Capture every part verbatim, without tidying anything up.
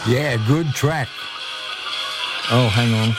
Yeah, good track. Oh, hang on.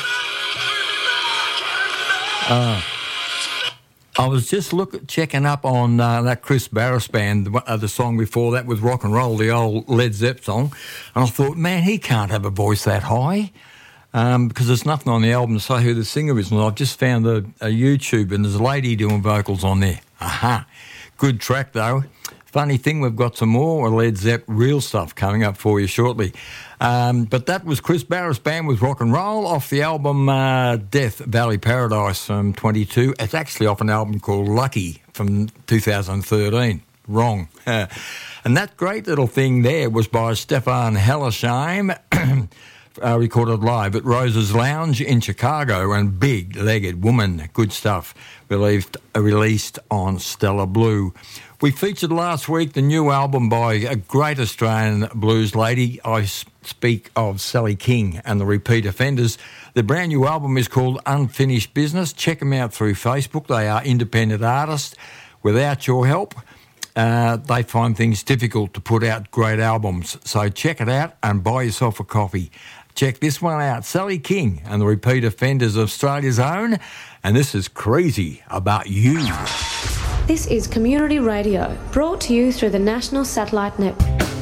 uh, I was just look, checking up on uh, that Chris Barris band, the, uh, the song before that was Rock and Roll, the old Led Zepp song, and I thought, man, he can't have a voice that high. Um, because there's nothing on the album to say who the singer is. And I've just found a, a YouTube and there's a lady doing vocals on there. Aha. Good track, though. Funny thing, we've got some more Led Zepp real stuff coming up for you shortly. Um, but that was Chris Barris Band with Rock and Roll off the album uh, Death Valley Paradise from twenty-two. It's actually off an album called Lucky from two thousand thirteen. Wrong. and that great little thing there was by Stefan Hellersheim. Uh, recorded live at Rose's Lounge in Chicago, and Big Legged Woman, good stuff, released, uh, released on Stellar Blue. We featured last week the new album by a great Australian blues lady. I speak of Sally King and the Repeat Offenders. The brand new album is called Unfinished Business. Check them out through Facebook. They are independent artists. Without your help, Uh, they find things difficult to put out great albums. So check it out and buy yourself a copy. Check this one out, Sally King and the Repeat Offenders of Australia's own. And this is Crazy About You. This is Community Radio, brought to you through the National Satellite Network.